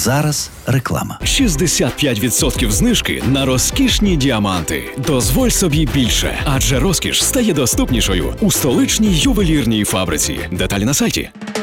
зараз реклама. 65% знижки на розкішні діаманти. Дозволь собі більше, адже розкіш стає доступнішою у столичній ювелірній фабриці. Деталі на сайті.